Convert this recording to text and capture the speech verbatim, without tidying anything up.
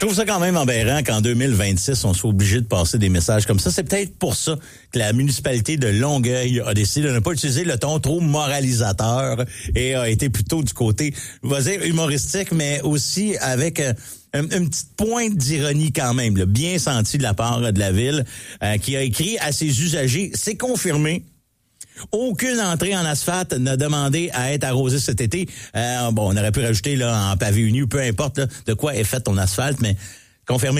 Je trouve ça quand même aberrant qu'en deux mille vingt-six, on soit obligé de passer des messages comme ça. C'est peut-être pour ça que la municipalité de Longueuil a décidé de ne pas utiliser le ton trop moralisateur et a été plutôt du côté, je vais dire, humoristique, mais aussi avec euh, une, une petite pointe d'ironie quand même, là, bien sentie de la part de la ville, euh, qui a écrit à ses usagers, c'est confirmé. Aucune entrée en asphalte n'a demandé à être arrosée cet été. Euh, bon, on aurait pu rajouter là en pavé uni ou peu importe là, de quoi est fait ton asphalte, mais confirmé.